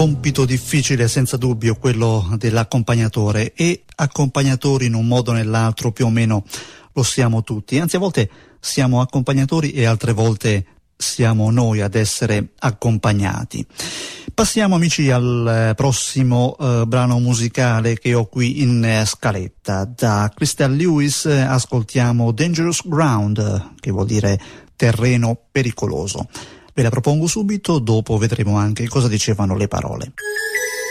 Compito difficile senza dubbio quello dell'accompagnatore, e accompagnatori in un modo o nell'altro più o meno lo siamo tutti, anzi a volte siamo accompagnatori e altre volte siamo noi ad essere accompagnati. Passiamo amici al prossimo brano musicale che ho qui in scaletta. Da Crystal Lewis ascoltiamo Dangerous Ground, che vuol dire terreno pericoloso. Ve la propongo subito, dopo vedremo anche cosa dicevano le parole.